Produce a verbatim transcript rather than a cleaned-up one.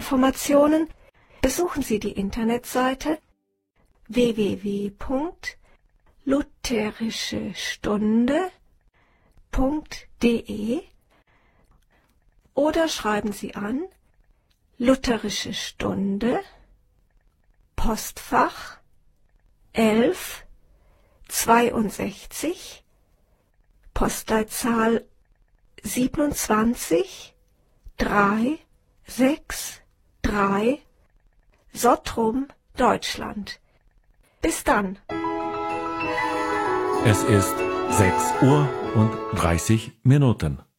Informationen besuchen Sie die Internetseite w w w punkt lutherischestunde punkt de oder schreiben Sie an Lutherische Stunde, Postfach elf zweiundsechzig, Postleitzahl siebenundzwanzig dreihundertdrei, Sottrum, Deutschland. Bis dann. Es ist sechs Uhr und dreißig Minuten.